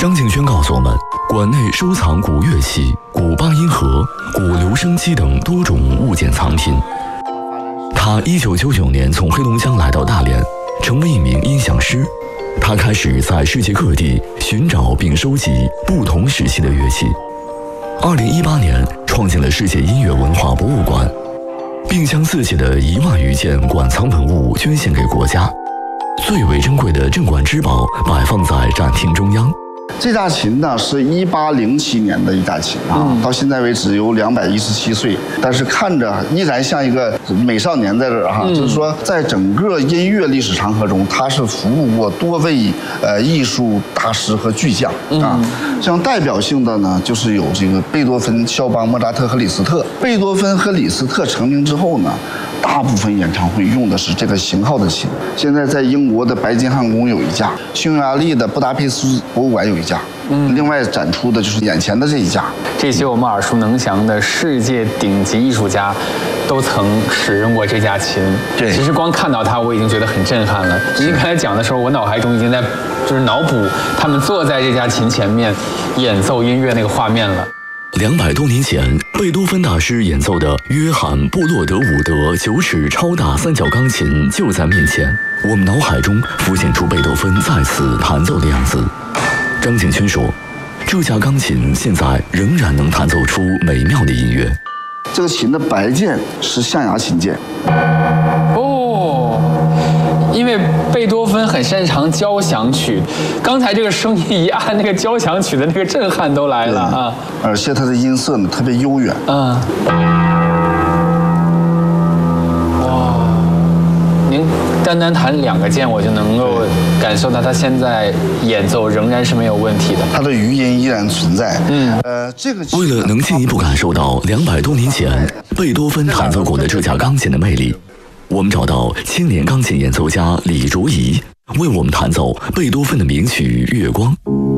张敬轩告诉我们，馆内收藏古乐器、古八音盒、古留声机等多种物件藏品。他1999年从黑龙江来到大连，成为一名音响师。他开始在世界各地寻找并收集不同时期的乐器。2018年，创建了世界音乐文化博物馆，并将自己的1万余件馆藏文物捐献给国家。最为珍贵的镇馆之宝摆放在展厅中央。 这架琴呢是1807年的一架琴啊，到现在为止有217岁，但是看着依然像一个美少年在这儿哈。就是说，在整个音乐历史长河中，他是服务过多位艺术大师和巨匠啊。像代表性的呢，就是有这个贝多芬、肖邦、莫扎特和李斯特。贝多芬和李斯特成名之后呢，大部分演唱会用的是这个型号的琴。现在在英国的白金汉宫有一架，匈牙利的布达佩斯博物馆有一架，另外展出的就是眼前的这一架。 这些我们耳熟能详的世界顶级艺术家，都曾使用过这架琴。 对， 其实光看到它，我已经觉得很震撼了。您刚才讲的时候，我脑海中已经在就是脑补他们坐在这架琴前面演奏音乐那个画面了。 200多年前，贝多芬大师演奏的约翰·布洛德伍德9齿超大三角钢琴就在面前，我们脑海中浮现出贝多芬在此弹奏的样子。张敬轩说，这架钢琴现在仍然能弹奏出美妙的音乐。 这个琴的白键是象牙琴键。 哦，因为贝多芬很擅长交响曲，刚才这个声音一按，那个交响曲的那个震撼都来了啊！ 而且它的音色呢特别悠远。 哇，您单单弹2个键，我就能够感受到他现在演奏仍然是没有问题的， 他的余音依然存在。这个为了能进一步感受到200多年前贝多芬弹奏过的这架钢琴的魅力，我们找到青年钢琴演奏家李卓宜，为我们弹奏贝多芬的名曲《月光》。